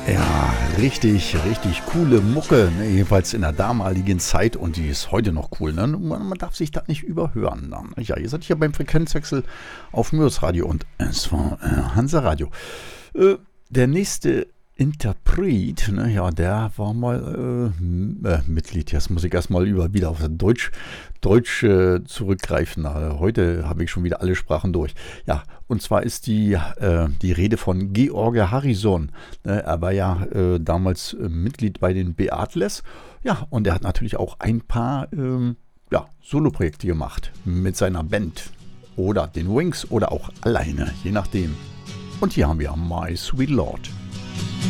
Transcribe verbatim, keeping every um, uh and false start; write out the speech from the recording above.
Ja, richtig, richtig coole Mucke, ne? Jedenfalls in der damaligen Zeit und die ist heute noch cool. Ne? Man, man darf sich das nicht überhören. Ne? Ja, ihr seid hier beim Frequenzwechsel auf Mürz Radio und es war äh, Hansa Radio. Äh, der nächste Interpret, ne, ja, der war mal äh, m- äh, Mitglied. Jetzt muss ich erstmal über, wieder auf Deutsch, Deutsch äh, zurückgreifen. Na, heute habe ich schon wieder alle Sprachen durch. Ja, und zwar ist die, äh, die Rede von George Harrison. Ne, er war ja äh, damals äh, Mitglied bei den Beatles. Ja, und er hat natürlich auch ein paar ähm, ja, Soloprojekte gemacht mit seiner Band. Oder den Wings oder auch alleine, je nachdem. Und hier haben wir My Sweet Lord.